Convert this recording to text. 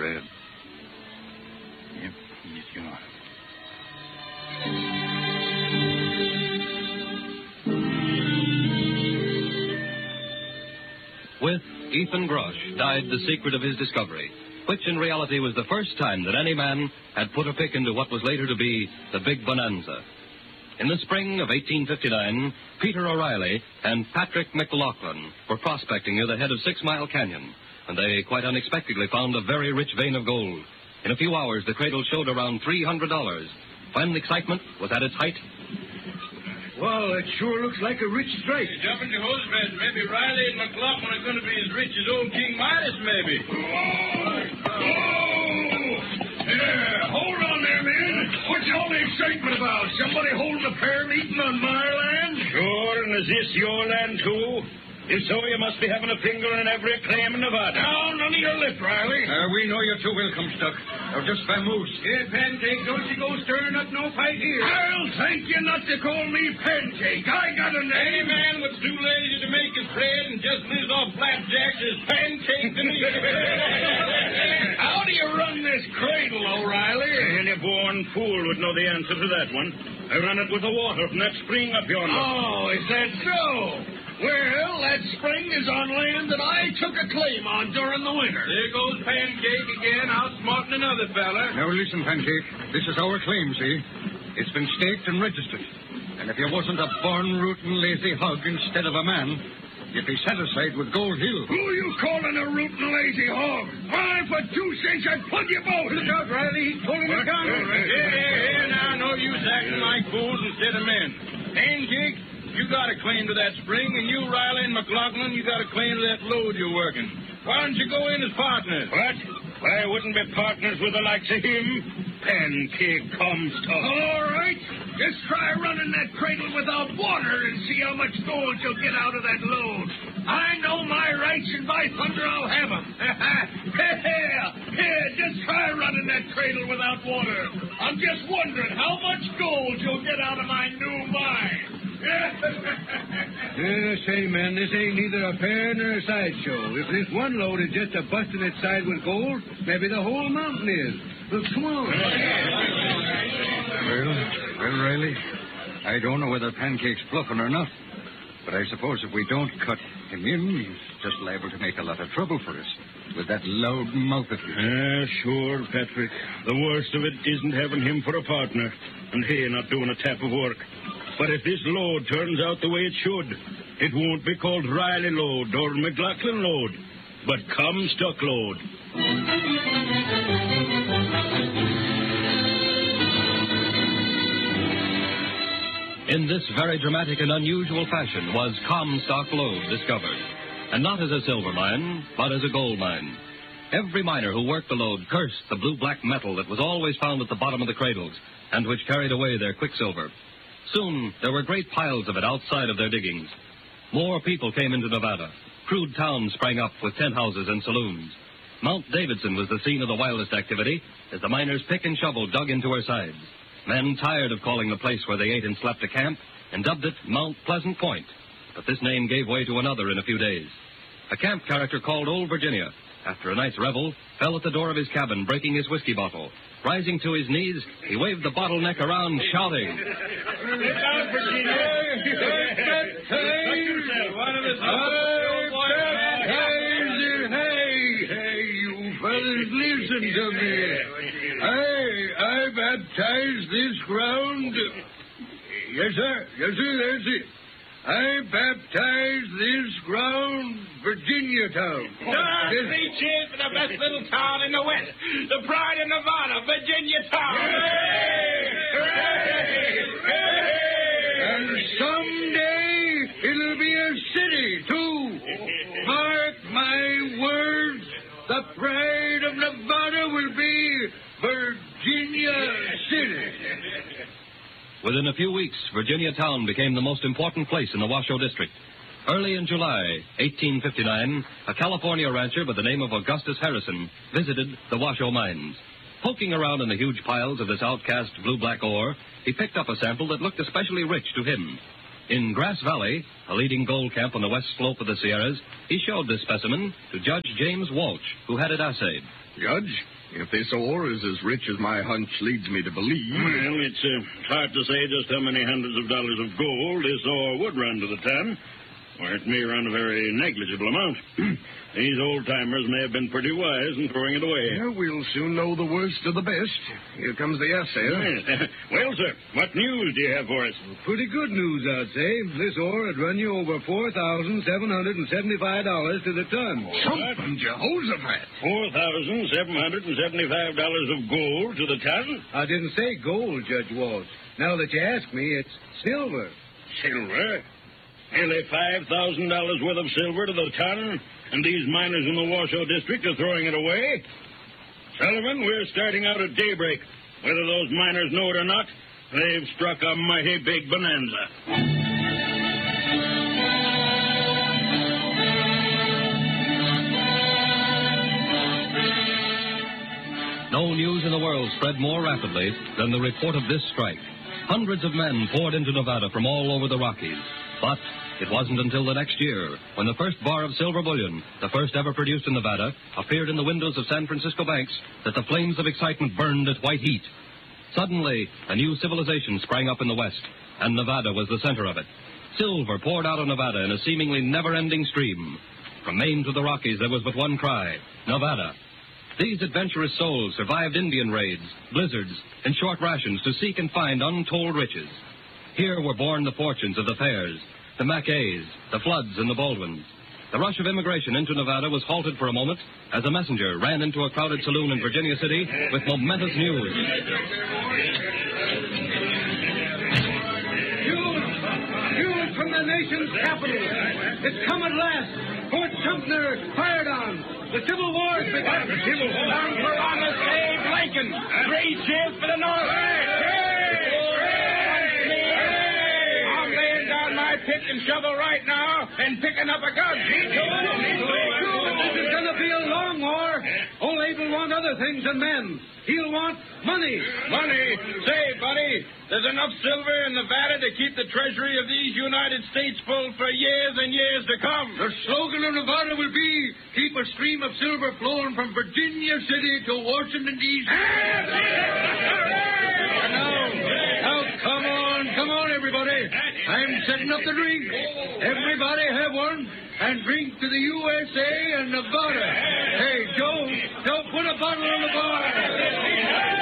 Red. Yep, he's gone. With Ethan Grosh died the secret of his discovery, which in reality was the first time that any man had put a pick into what was later to be the Big Bonanza. In the spring of 1859, Peter O'Reilly and Patrick McLaughlin were prospecting near the head of 6 Mile Canyon, and they quite unexpectedly found a very rich vein of gold. In a few hours, the cradle showed around $300. When the excitement was at its height, well, it sure looks like a rich strike. You jump into hose beds. Maybe Riley and McLaughlin are going to be as rich as old King Midas, maybe. Yeah, hold on there, man. What's all the excitement about? Somebody holding a prayer meeting on my land? Sure, and is this your land, too? If so, you must be having a finger in every claim in Nevada. Now, none of your lip, Riley. We know you're too welcome, Stuck. You're just vamoose. Yeah, Pancake, don't you go stirring up no fight here. I'll thank you not to call me Pancake. I got a name. Any man that's too lazy to make his bread and just lives off flapjacks is Pancake to me. How do you run this cradle, O'Reilly? Any born fool would know the answer to that one. I run it with the water from that spring up yonder. Oh, is that so? Well, that spring is on land that I took a claim on during the winter. There goes Pancake again, outsmarting another fella. Now listen, Pancake. This is our claim, see? It's been staked and registered. And if you wasn't a born-rootin' lazy hog instead of a man, you'd be satisfied with Gold Hill. Who you calling a rootin' lazy hog? Why, for 2 cents, I'd plug you both. Look out, Riley. He's pulling a gun. Here, now, no use acting like fools instead of men. Pancake, you got a claim to that spring, and you, Riley and McLaughlin, you got a claim to that load you're working. Why don't you go in as partners? What? I wouldn't be partners with the likes of him. Pancake Comstock. All right. Just try running that cradle without water and see how much gold you'll get out of that load. I know my rights, and by thunder, I'll have them. Here, just try running that cradle without water. I'm just wondering how much gold you'll get out of my new mine. Say, man, this ain't neither a fair nor a sideshow. If this one load is just a busting its side with gold, maybe the whole mountain is. Well, come on. Well, Riley, I don't know whether Pancake's bluffing or not. But I suppose if we don't cut him in, he's just liable to make a lot of trouble for us with that loud mouth of his. Sure, Patrick. The worst of it isn't having him for a partner and he not doing a tap of work. But if this load turns out the way it should, it won't be called Riley load or McLaughlin load, but Comstock load. in this very dramatic and unusual fashion was Comstock Lode discovered, and not as a silver mine, but as a gold mine. Every miner who worked the lode cursed the blue-black metal that was always found at the bottom of the cradles and which carried away their quicksilver. Soon, there were great piles of it outside of their diggings. More people came into Nevada. Crude towns sprang up with tent houses and saloons. Mount Davidson was the scene of the wildest activity as the miners pick and shovel dug into her sides. Men tired of calling the place where they ate and slept a camp and dubbed it Mount Pleasant Point. But this name gave way to another in a few days. A camp character called Old Virginia, after a night's revel, fell at the door of his cabin, breaking his whiskey bottle. Rising to his knees, he waved the bottleneck around, shouting, "Look out, Virginia! Hey, you fellas, listen to me. I baptized this ground. Yes, sir, that's it. I baptized this ground Virginia Town. 3 cheers for the best little town in the West. The pride of Nevada, Virginia Town. Hooray! Hooray! And someday it'll be a city, too. Mark my words, the pride of Nevada will be Virginia City. Within a few weeks, Virginia Town became the most important place in the Washoe District. Early in July 1859, a California rancher by the name of Augustus Harrison visited the Washoe mines. Poking around in the huge piles of this outcast blue-black ore, he picked up a sample that looked especially rich to him. In Grass Valley, a leading gold camp on the west slope of the Sierras, he showed this specimen to Judge James Walsh, who had it assayed. Judge, if this ore is as rich as my hunch leads me to believe... Well, it's hard to say just how many hundreds of dollars of gold this ore would run to the ton, or it may run a very negligible amount. These old-timers may have been pretty wise in throwing it away. Yeah, we'll soon know the worst of the best. Here comes the assay. Yes. Well, sir, what news do you have for us? Pretty good news, I'd say. This ore would run you over $4,775 to the ton. Something, Jehoshaphat. $4,775 of gold to the ton? I didn't say gold, Judge Walsh. Now that you ask me, it's silver. Silver? Nearly $5,000 worth of silver to the ton, and these miners in the Washoe district are throwing it away? Sullivan, we're starting out at daybreak. Whether those miners know it or not, they've struck a mighty big bonanza. No news in the world spread more rapidly than the report of this strike. Hundreds of men poured into Nevada from all over the Rockies. But it wasn't until the next year when the first bar of silver bullion, the first ever produced in Nevada, appeared in the windows of San Francisco banks that the flames of excitement burned at white heat. Suddenly, a new civilization sprang up in the West, and Nevada was the center of it. Silver poured out of Nevada in a seemingly never-ending stream. From Maine to the Rockies, there was but one cry: Nevada. These adventurous souls survived Indian raids, blizzards, and short rations to seek and find untold riches. Here were born the fortunes of the Fairs, the Mackays, the Floods, and the Baldwins. The rush of immigration into Nevada was halted for a moment as a messenger ran into a crowded saloon in Virginia City with momentous news. News from the nation's capital. It's come at last. Fort Sumter fired on. The Civil War has begun. The Civil War. Down for honest Abe Lincoln. Great cheers for the North. I'm laying down my pick and shovel right now and picking up a gun. This is going to be a long war. Old Abe will want other things than men. He'll want money. Money? Say, buddy, there's enough silver in Nevada to keep the treasury of these United States full for years and years to come. The slogan of Nevada will be, keep a stream of silver flowing from Virginia City to Washington, D.C. Now, come on, everybody. I'm setting up the drink. Everybody have one and drink to the USA and Nevada. Hey, Joe, put a bottle on the bar.